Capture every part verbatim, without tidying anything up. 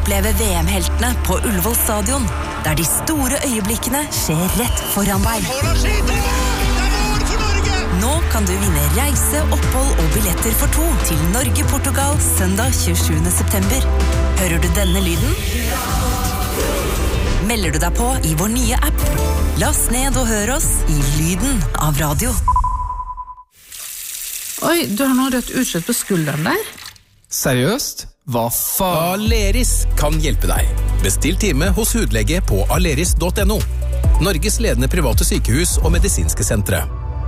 oppleve V M-heltene på Ullevål Stadion, der de store øyeblikkene skjer rett foran deg. Nå kan du vinne reise, opphold og billetter for to til Norge-Portugal søndag tjuesjuende september. Hører du denne lyden? Melder du deg på i vår nye app? Last ned og hør oss i lyden av radio. Oi, du har noe rødt utslett på skulderen der. Seriøst? Hva faen? Aleris kan hjelpe deg. Bestill time hos hudlege på aleris punktum no. Norges ledende private sykehus og medicinske sentre.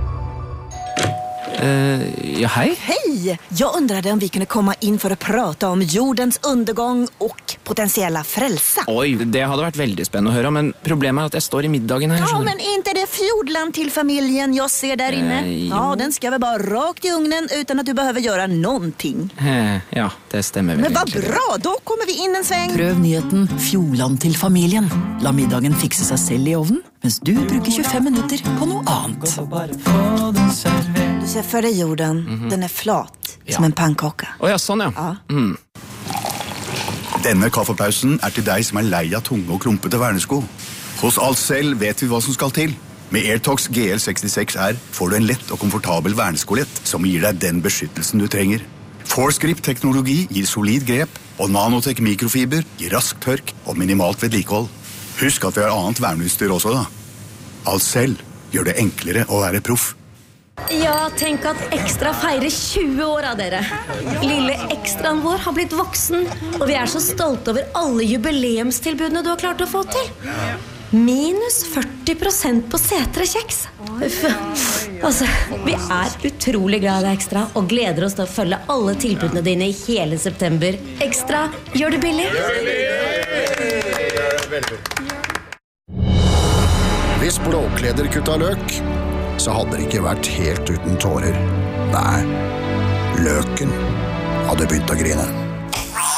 Uh, ja, hej. Hej! Jag undrade om vi kunde komma in för att prata om jordens undergång och potentiella frälsa. Oj, det hade varit väldigt spännande att höra, men problemet är att jag står i middagen här. Ja, men inte det fjordland till familjen jag ser där inne. Uh, ja, den ska väl bara rakt i ugnen utan att du behöver göra någonting. Uh, ja, det stämmer väl. Men vad bra, då kommer vi in en sväng. Prøv nyheten fjordland til familien. La middagen fikse seg selv i ovnen, mens du bruker tjuefem minutter på noe annet. Du ser för dig jorden, mm-hmm. Den är flat, ja. Som en pannkaka. Åh ja, sånn ja. Ja. Mm. Denne kaffepausen er til deg som er lei av tunge og klumpete vernesko. Hos Alcell vet vi hva som skal til. Med AirTox G L sekstiseks R får du en lett og komfortabel verneskolett som gir deg den beskyttelsen du trenger. Forescript-teknologi gir solid grep, og Nanotech mikrofiber gir rask tørk og minimalt vedlikehold. Husk at vi har annet verneutstyr også da. Alcell gjør det enklere å være proff. Ja, tenk at Ekstra feirer tjue år av dere. Lille Ekstraen vår har blitt voksen, og vi er så stolte over alle jubileumstilbudene du har klart å få til. Minus førti prosent på setre kjeks. Uff. Altså, vi er utrolig glad i deg, Ekstra, og gleder oss til å følge alle tilbudene dine i hele september. Ekstra, gjør det billig. Hvis blåkleder kutta løk, så hadde det ikke vært helt uten tårer. Nei, løken hadde begynt å grine.